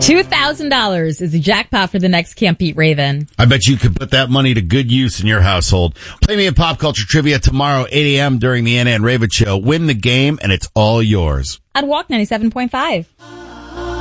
$2,000 is the jackpot for the next Can't Beat Raven. I bet you could put that money to good use in your household. Play me a pop culture trivia tomorrow, 8 a.m. during the Anna and Raven show. Win the game, and it's all yours. I'd walk 97.5.